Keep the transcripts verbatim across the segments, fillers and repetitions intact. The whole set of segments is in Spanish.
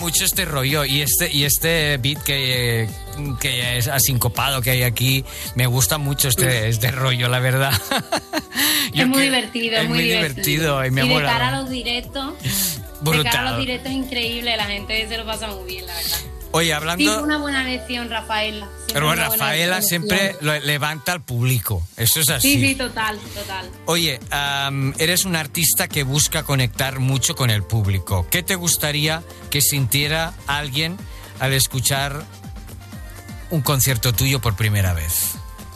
mucho este rollo y este y este beat que, que es asincopado que hay aquí. Me gusta mucho este, este rollo, la verdad. Yo es muy divertido, es muy divertido. divertido y me y ha de cara a los directos, brutal. De cara a los directos es increíble, la gente se lo pasa muy bien, la verdad. Oye, hablando... Siempre una buena lección, Rafaela. Pero Rafaela siempre lo levanta al público. Eso es así. Sí, sí, total, total. Oye, um, eres un artista que busca conectar mucho con el público. ¿Qué te gustaría que sintiera alguien al escuchar un concierto tuyo por primera vez?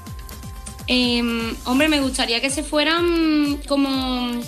Eh, hombre, me gustaría que se fueran como...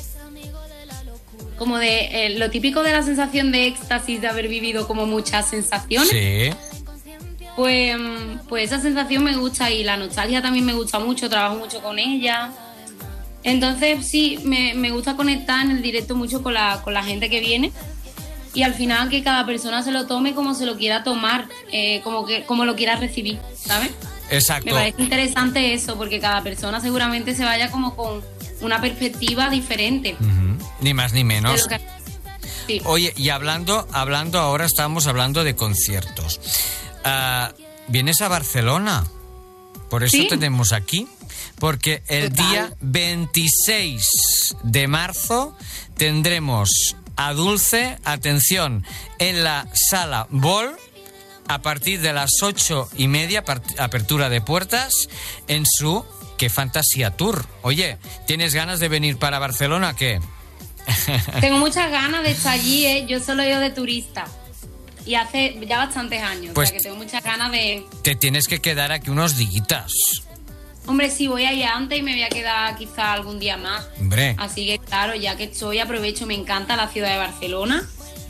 como de eh, lo típico de la sensación de éxtasis, de haber vivido como muchas sensaciones. Sí. Pues, pues esa sensación me gusta y la nostalgia también me gusta mucho, trabajo mucho con ella. Entonces sí, me, me gusta conectar en el directo mucho con la, con la gente que viene y al final que cada persona se lo tome como se lo quiera tomar, eh, como, que, como lo quiera recibir, ¿sabes? Exacto. Me parece interesante eso, porque cada persona seguramente se vaya como con una perspectiva diferente. Uh-huh. Ni más ni menos. Que... Sí. Oye, y hablando, hablando ahora estamos hablando de conciertos. Uh, ¿Vienes a Barcelona? Por eso ¿Sí? tenemos aquí. Porque el Total. día veintiséis de marzo tendremos a Dulce, atención, en la Sala Bol, a partir de las ocho y media, apertura de puertas, en su Qué Fantasía Tour. Oye, ¿tienes ganas de venir para Barcelona? ¿Qué? Tengo muchas ganas de estar allí, ¿eh? Yo solo he ido de turista. Y hace ya bastantes años, pues o sea que tengo muchas ganas de... Te tienes que quedar aquí unos días. Hombre, sí, voy a ir antes y me voy a quedar quizá algún día más. Hombre. Así que claro, ya que estoy, aprovecho, me encanta la ciudad de Barcelona.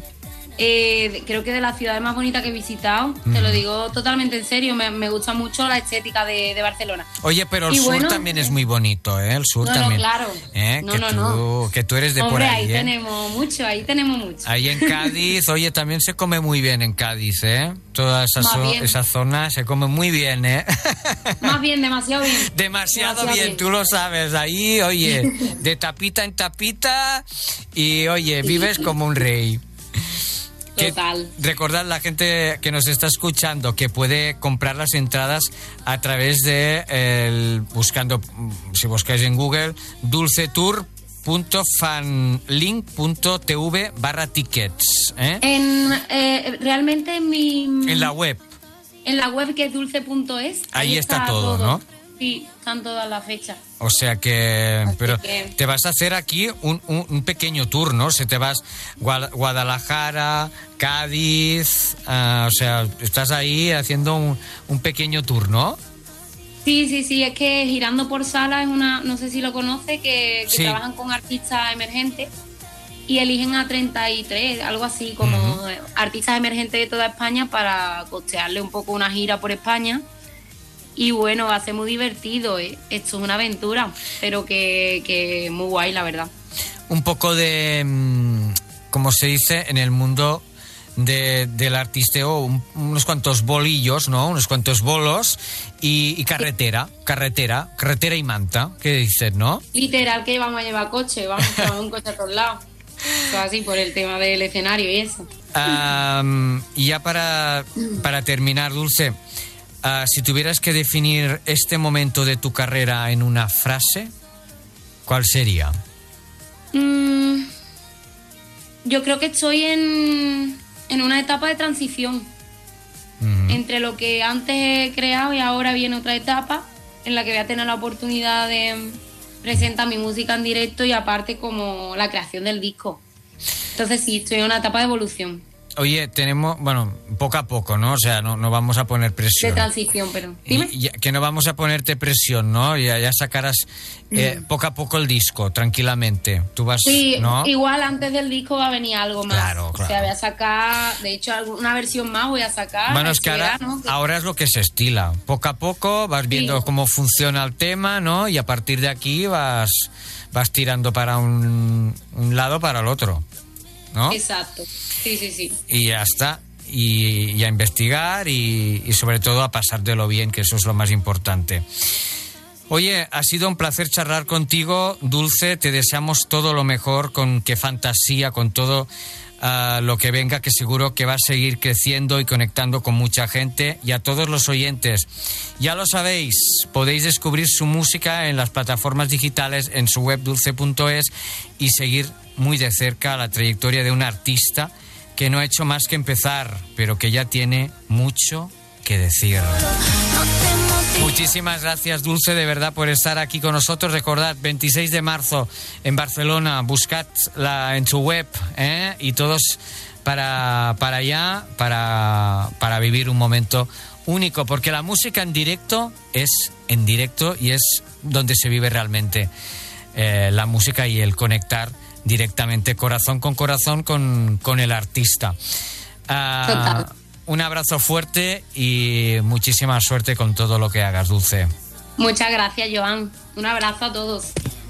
Eh, creo que de las ciudades más bonitas que he visitado, mm. te lo digo totalmente en serio, me, me gusta mucho la estética de, de Barcelona. Oye, pero el y sur bueno, también es muy bonito, ¿eh? El sur no, también. No, claro. ¿Eh? No, que, no, tú, no. que tú eres de Hombre, por ahí, ahí ¿eh? tenemos mucho, ahí tenemos mucho. Ahí en Cádiz, oye, también se come muy bien en Cádiz, ¿eh? Toda esa, so, esa zona se come muy bien, ¿eh? Más bien, demasiado bien. Demasiado, demasiado bien, bien, tú lo sabes. Ahí, oye, de tapita en tapita y, oye, vives como un rey. Total. Recordad la gente que nos está escuchando que puede comprar las entradas a través de el, buscando, si buscáis en Google, dulcetour punto fanlink punto tv barra tickets. ¿eh? En, eh, realmente en mi... En la web. En la web que es dulce punto es. Ahí, ahí está, está todo, todo, ¿no? Sí, están todas las fechas. O sea que... Así pero que... te vas a hacer aquí un, un, un pequeño tour, ¿no? Si te vas Guadalajara, Cádiz... Uh, o sea, estás ahí haciendo un, un pequeño tour, ¿no? Sí, sí, sí. Es que Girando por Sala es una... No sé si lo conoce, que, que sí. trabajan con artistas emergentes y eligen a treinta y tres, algo así, como uh-huh. artistas emergentes de toda España para costearle un poco una gira por España. Y bueno, va a ser muy divertido, ¿eh? Esto es una aventura, pero que, que muy guay, la verdad. Un poco de, como se dice en el mundo de, del artisteo, un, unos cuantos bolillos, ¿no? Unos cuantos bolos y, y carretera, carretera, carretera y manta, ¿qué dices, no? Literal que vamos a llevar coche, vamos a llevar un coche a todos lados. Eso así, por el tema del escenario y eso. Um, y ya para, para terminar, Dulce... Uh, si tuvieras que definir este momento de tu carrera en una frase, ¿cuál sería? Mm, yo creo que estoy en, en una etapa de transición uh-huh. entre lo que antes he creado y ahora viene otra etapa en la que voy a tener la oportunidad de presentar mi música en directo y aparte como la creación del disco. Entonces sí, estoy en una etapa de evolución. Oye, tenemos, bueno, poco a poco, ¿no? O sea, no, no vamos a poner presión. De transición, pero... Dime. Y, ya, que no vamos a ponerte presión, ¿no? Ya, ya sacarás eh, mm. poco a poco el disco, tranquilamente. Tú vas, sí, ¿no? Igual antes del disco va a venir algo más. Claro, claro. O sea, voy a sacar, de hecho, una versión más voy a sacar. Bueno, es que ahora, verano, que... ahora es lo que se estila. Poco a poco vas viendo sí. cómo funciona el tema, ¿no? Y a partir de aquí vas, vas tirando para un, un lado para el otro, ¿no? Exacto. Sí, sí, sí. Y ya está. Y, y a investigar y, y sobre todo a pasártelo bien, que eso es lo más importante. Oye, ha sido un placer charlar contigo, Dulce. Te deseamos todo lo mejor con Qué Fantasía, con todo uh, lo que venga, que seguro que va a seguir creciendo y conectando con mucha gente. Y a todos los oyentes, ya lo sabéis, podéis descubrir su música en las plataformas digitales, en su web dulce punto es, y seguir muy de cerca la trayectoria de un artista que no ha hecho más que empezar, pero que ya tiene mucho que decir. Muchísimas gracias, Dulce, de verdad, por estar aquí con nosotros. Recordad, veintiséis de marzo en Barcelona, buscadla en su web, ¿eh? Y todos para, para allá, para, para vivir un momento único, porque la música en directo es en directo y es donde se vive realmente eh, la música y el conectar directamente corazón con corazón con, con el artista. Uh, Total. Un abrazo fuerte y muchísima suerte con todo lo que hagas, Dulce. Muchas gracias, Joan. Un abrazo a todos.